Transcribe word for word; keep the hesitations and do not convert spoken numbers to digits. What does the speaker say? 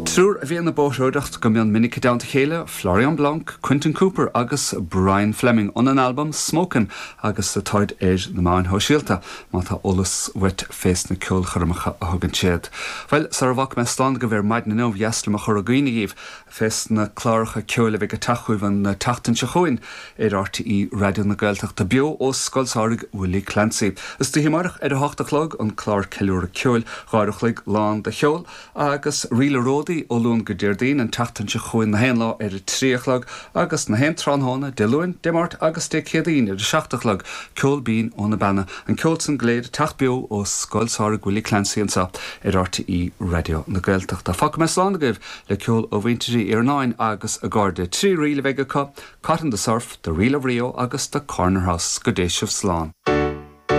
Trúr a bhí na bóthróideacht go mbeadh minic down chéile, Florian Blanc, Quentin Cooper agus Brian Fleming on an album Smokin' agus sa toid éid na máin hóisialta má tá olas wet fés na ceol churmacha a thugann siad. Well, sa bhach me stand go bhir maid na nómh yeaslam a chur a gcuine gíomh fés na chláracha ceola bheith go tachuibh an tachtain se chuin ar R T E radio na Gaeltach tá bio ó Scoilsáirigh Willie Clancy. Is tú himarach ar a hochtachlog an chlár ceiliúr a ceol gáireachlig lán de cheol agus riile ródaí Olún go Deardaín an tachtain se chuin na hen lá ar a tríachlag agus na hen tránhána Dilúin, Dimart agus de chéadaín ar a seachtachlag ceol bín ó na banna an ceol san gléad tacht bio ó Scoilsáirigh Willie Clancy an sa ar R T E radio na Gaeltach. Tá fac me slánagah le ceol ó vintirí ar náin agus a gáde trí riile bheith go Cotton the Surf, the Reel of Rio agus the Corner House go déisih slán.